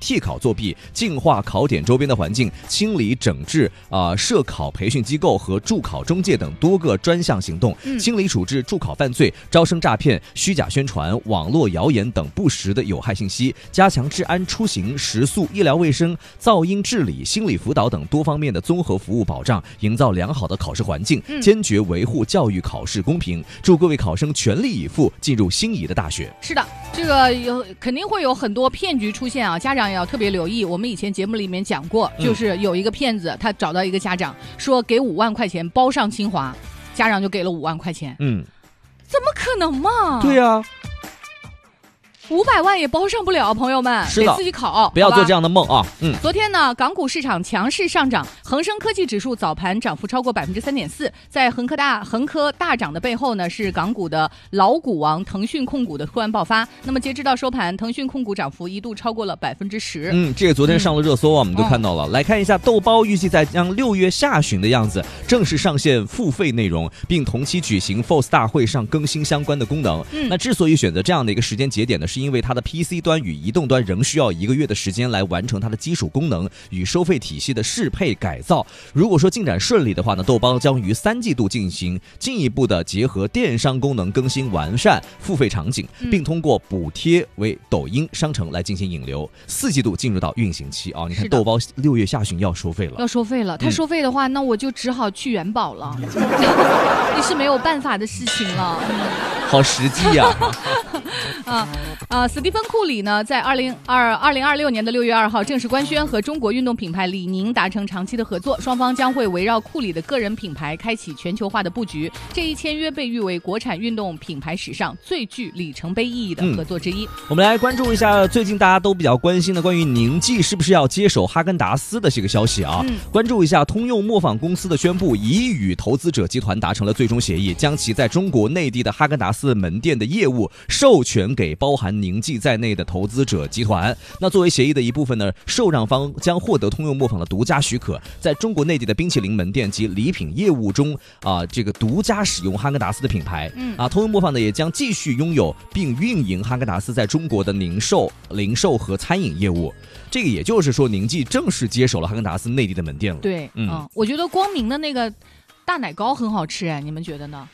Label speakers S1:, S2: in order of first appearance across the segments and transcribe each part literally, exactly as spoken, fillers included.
S1: 替考作弊，净化考点周边的环境，清理整治啊、呃、涉考培训机构和助考中介等多个专项行动，
S2: 嗯、
S1: 清理处置助考犯罪、招生诈骗、虚假宣传、网络谣言等不实的有害信息，加强治安、出行、食宿、医疗卫生、噪音治理、心理辅导等多方面的综合服务保障，营造良好的考试环境，
S2: 嗯、
S1: 坚决维护教育考试公平。祝各位考生全力以赴进入心仪的大学。
S2: 是的，这个有肯定会有很多骗局出现啊，家长也要特别留意。我们以前节目里面讲过，就是有一个骗子，他找到一个家长说给五万块钱包上清华，家长就给了五万块钱。
S1: 嗯，
S2: 怎么可能嘛？
S1: 对呀、啊。
S2: 五百万也包上不了，朋友们，
S1: 是的，
S2: 得自己考，
S1: 不要做这样的梦啊！嗯，
S2: 昨天呢，港股市场强势上涨，恒生科技指数早盘涨幅超过百分之三点四。在恒科大恒科大涨的背后呢，是港股的老股王腾讯控股的突然爆发。那么截止到收盘，腾讯控股涨幅一度超过了百分之十。
S1: 嗯，这个昨天上了热搜啊，嗯、我们都看到了。嗯、来看一下，豆包预计在将六月下旬的样子正式上线付费内容，并同期举行 F O S 大会上更新相关的功能。
S2: 嗯，
S1: 那之所以选择这样的一个时间节点呢，是因为它的 P C 端与移动端仍需要一个月的时间来完成它的基础功能与收费体系的适配改造。如果说进展顺利的话呢，豆包将于三季度进行进一步的结合电商功能更新完善付费场景，并通过补贴为抖音商城来进行引流。四季度进入到运行期啊！你看豆包六月下旬要收费了，
S2: 要收费了。他收费的话，嗯、那我就只好去元宝了，也是没有办法的事情了。
S1: 好实际呀、
S2: 啊！啊啊！史蒂芬库里呢，在二零二二零二六年的六月二号正式官宣和中国运动品牌李宁达成长期的合作，双方将会围绕库里的个人品牌开启全球化的布局。这一签约被誉为国产运动品牌史上最具里程碑意义的合作之一。嗯、
S1: 我们来关注一下最近大家都比较关心的关于宁记是不是要接手哈根达斯的这个消息啊。
S2: 嗯、
S1: 关注一下通用磨坊公司的宣布，已与投资者集团达成了最终协议，将其在中国内地的哈根达斯门店的业务授权给包含宁记在内的投资者集团。那作为协议的一部分呢，受让方将获得通用磨坊的独家许可，在中国内地的冰淇淋门店及礼品业务中啊、呃，这个独家使用哈根达斯的品牌。
S2: 嗯
S1: 啊，通用磨坊呢也将继续拥有并运营哈根达斯在中国的零售、零售和餐饮业务。这个也就是说，宁记正式接手了哈根达斯内地的门店了。
S2: 对，嗯，嗯我觉得光明的那个大奶糕很好吃，哎，你们觉得呢？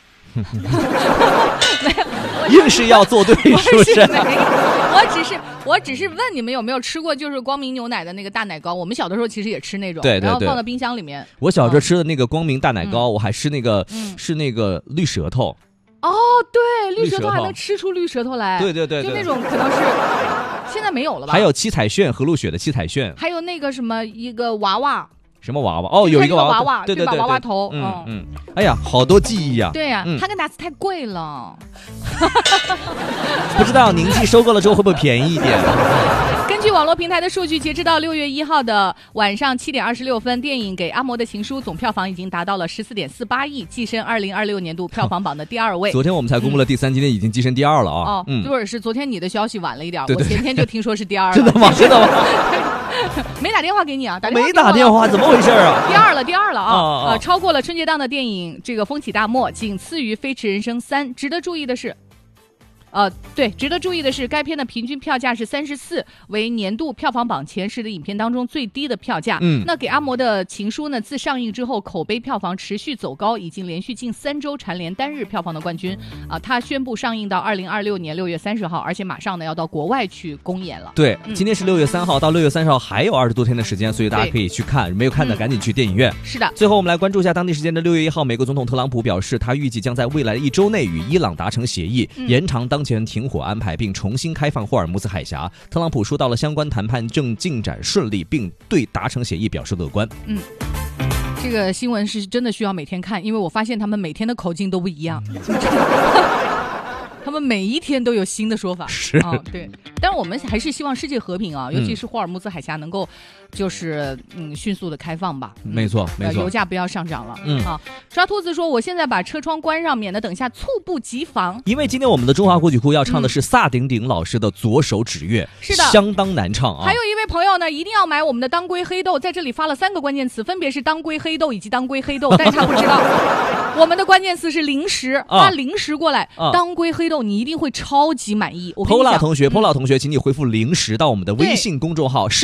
S1: 硬是要做对，是不是？
S2: 我只是我只是问你们有没有吃过，就是光明牛奶的那个大奶糕。我们小的时候其实也吃那种，
S1: 对对对，
S2: 然后放到冰箱里面。
S1: 我小时候吃的那个光明大奶糕，
S2: 嗯、
S1: 我还吃那个、
S2: 嗯、
S1: 是那个绿舌头。
S2: 哦，对，绿舌头还能吃出绿舌头来。
S1: 对对 对, 对，
S2: 就那种可能是现在没有了吧？
S1: 还有七彩炫，和路雪的七彩炫，
S2: 还有那个什么一个娃娃。
S1: 什么娃娃？哦，有一个娃
S2: 娃娃，
S1: 对对对，
S2: 娃娃头，
S1: 嗯嗯。哎呀，好多记忆啊！
S2: 对呀、啊，
S1: 嗯、
S2: 哈根达斯太贵了，
S1: 不知道宁记收购了之后会不会便宜一点？
S2: 根据网络平台的数据，截止到六月一号的晚上七点二十六分，电影《给阿嬷的情书》总票房已经达到了十四点四八亿，跻身二零二六年度票房榜的第二位。
S1: 昨天我们才公布了第三，嗯、今天已经跻身第二了啊！
S2: 哦，嗯，对，是昨天你的消息晚了一点，
S1: 对对对，
S2: 我前天就听说是第二了。
S1: 真的吗？真的吗？
S2: 没打电话给你啊？打电话
S1: 没打电话，怎么回事啊？
S2: 第二了，第二了啊！
S1: 啊啊
S2: 呃，超过了春节档的电影这个风起大漠，仅次于《飞驰人生三》。值得注意的是。呃，对，值得注意的是，该片的平均票价是三十四，为年度票房榜前十的影片当中最低的票价。
S1: 嗯，
S2: 那给阿嬷的情书呢，自上映之后，口碑票房持续走高，已经连续近三周蝉联单日票房的冠军。啊、呃，它宣布上映到二零二六年六月三十号，而且马上呢要到国外去公演了。
S1: 对，
S2: 嗯、
S1: 今天是六月三号，到六月三十号还有二十多天的时间，所以大家可以去看，没有看的赶紧去电影院。
S2: 嗯、是的。
S1: 最后我们来关注一下当地时间的六月一号，美国总统特朗普表示，他预计将在未来一周内与伊朗达成协议，
S2: 嗯、
S1: 延长当前停火安排。并重新开放霍尔木兹海峡。特朗普说到了相关谈判正进展顺利，并对达成协议表示乐观。
S2: 嗯，这个新闻是真的需要每天看，因为我发现他们每天的口径都不一样。他们每一天都有新的说法，
S1: 是
S2: 啊，对。但是我们还是希望世界和平啊，尤其是霍尔木兹海峡能够，就是嗯迅速的开放吧。
S1: 嗯、没错，没错、呃，
S2: 油价不要上涨了。
S1: 嗯
S2: 啊，抓兔子说，我现在把车窗关上，免得等一下猝不及防。
S1: 因为今天我们的中华国际库要唱的是萨顶顶老师的《左手指月》，
S2: 是的，
S1: 相当难唱啊。
S2: 还有一位朋友呢，一定要买我们的当归黑豆，在这里发了三个关键词，分别是当归黑豆以及当归黑豆，但是他不知道我们的关键词是零食，发零食过来，
S1: 啊、
S2: 当归黑豆你一定会超级满意。我跟你讲
S1: ，Pola 同学 ，Pola 同学，请你回复零食到我们的微信公众号。